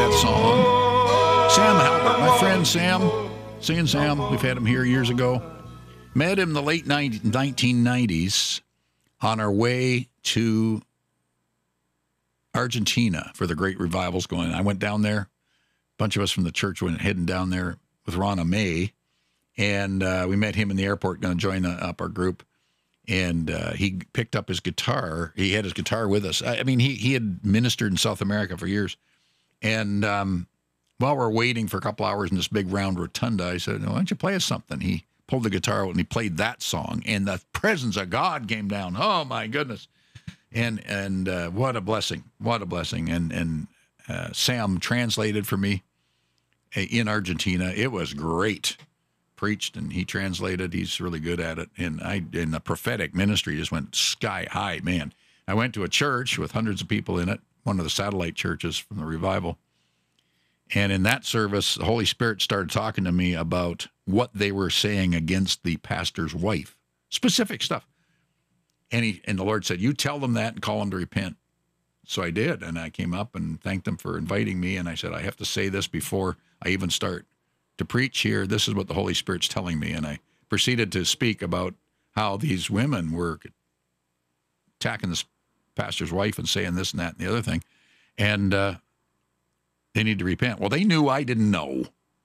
that song. Sam Halbert, my friend Sam, singing Sam. We've had him here years ago. Met him in the late 1990s on our way to Argentina for the great revivals going. I went down there. A bunch of us from the church went heading down there with Ronna May, and we met him in the airport, going to join up our group. And he picked up his guitar. He had his guitar with us. I mean, he had ministered in South America for years. And while we're waiting for a couple hours in this big round rotunda, I said, why don't you play us something? He pulled the guitar out and he played that song. And the presence of God came down. Oh, my goodness. And what a blessing. What a blessing. And Sam translated for me in Argentina. It was great. Preached and he translated. He's really good at it. And the prophetic ministry just went sky high, man. I went to a church with hundreds of people in it, one of the satellite churches from the revival. And in that service, the Holy Spirit started talking to me about what they were saying against the pastor's wife, specific stuff. And the Lord said, you tell them that and call them to repent. So I did. And I came up and thanked them for inviting me. And I said, I have to say this before I even start to preach here. This is what the Holy Spirit's telling me. And I proceeded to speak about how these women were attacking this pastor's wife and saying this and that and the other thing. And they need to repent. Well, they knew I didn't know.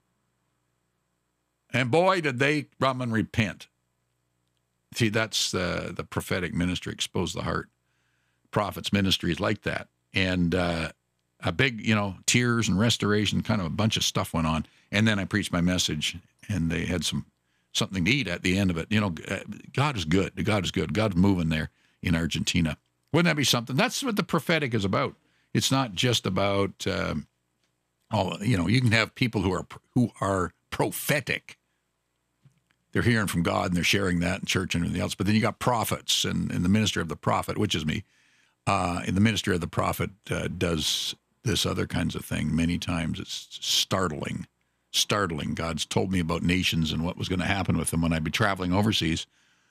And boy, did they come and repent. See, that's the prophetic ministry, expose the heart. Prophet's ministry is like that. And a big, tears and restoration, kind of a bunch of stuff went on. And then I preached my message, and they had something to eat at the end of it. God is good. God is good. God's moving there in Argentina. Wouldn't that be something? That's what the prophetic is about. It's not just about, you can have people who are prophetic. They're hearing from God, and they're sharing that in church and everything else. But then you got prophets, and the ministry of the prophet, which is me, in the ministry of the prophet does this other kinds of thing. Many times it's startling. God's told me about nations and what was going to happen with them when I'd be traveling overseas.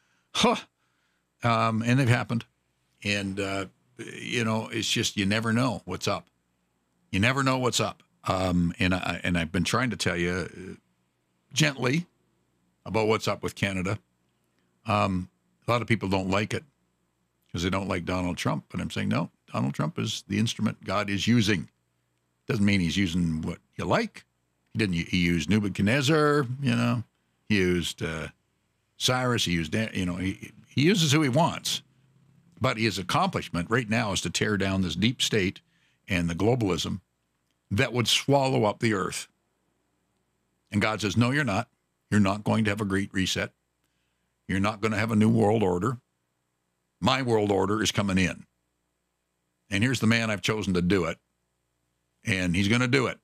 And they've happened. And, it's just, you never know what's up. You never know what's up. And I've been trying to tell you gently about what's up with Canada. A lot of people don't like it because they don't like Donald Trump. But I'm saying, no, Donald Trump is the instrument God is using. Doesn't mean he's using what you like. He used Nebuchadnezzar, he used Cyrus, he used, he uses who he wants. But his accomplishment right now is to tear down this deep state and the globalism that would swallow up the earth. And God says, no, you're not. You're not going to have a great reset. You're not going to have a new world order. My world order is coming in. And here's the man I've chosen to do it. And he's going to do it.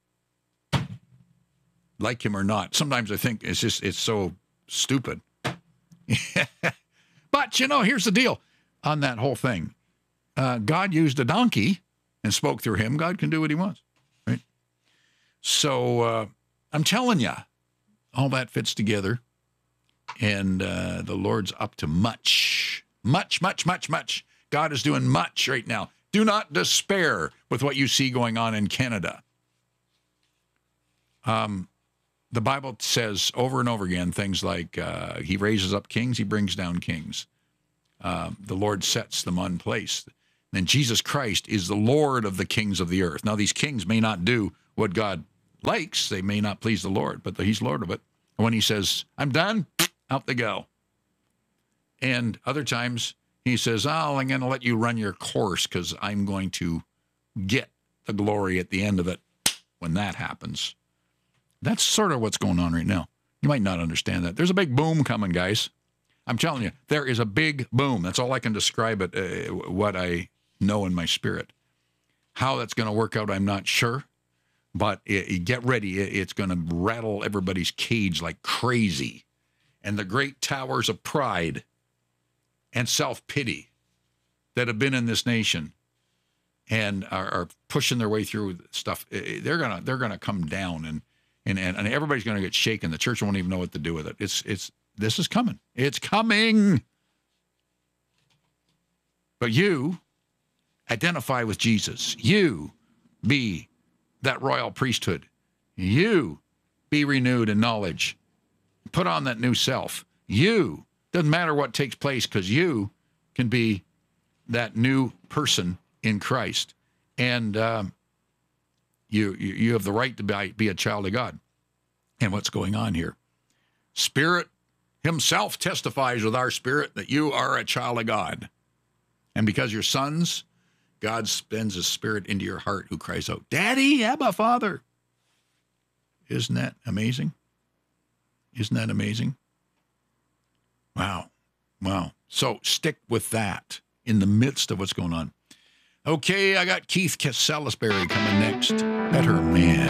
Like him or not. Sometimes I think it's so stupid. But, here's the deal on that whole thing. God used a donkey and spoke through him. God can do what he wants, right? So I'm telling you, all that fits together. And the Lord's up to much. God is doing much right now. Do not despair with what you see going on in Canada. The Bible says over and over again things like he raises up kings, he brings down kings. The Lord sets them on place. And Jesus Christ is the Lord of the kings of the earth. Now, these kings may not do what God likes. They may not please the Lord, but he's Lord of it. And when he says, I'm done, out they go. And other times he says, I'm going to let you run your course because I'm going to get the glory at the end of it when that happens. That's sort of what's going on right now. You might not understand that. There's a big boom coming, guys. I'm telling you, there is a big boom. That's all I can describe it, what I know in my spirit. How that's going to work out, I'm not sure. But get ready. It's going to rattle everybody's cage like crazy. And the great towers of pride and self-pity that have been in this nation and are pushing their way through stuff, they're gonna come down and everybody's going to get shaken. The church won't even know what to do with it. This is coming. It's coming. But you identify with Jesus. You be that royal priesthood. You be renewed in knowledge. Put on that new self. You, doesn't matter what takes place, because you can be that new person in Christ. And you have the right to be a child of God. And what's going on here? Spirit himself testifies with our spirit that you are a child of God. And because you're sons, God spends his spirit into your heart, who cries out, Daddy, Abba, Father. Isn't that amazing? Isn't that amazing? Wow. So stick with that in the midst of what's going on. Okay, I got Keith Salisbury coming next. Better Man.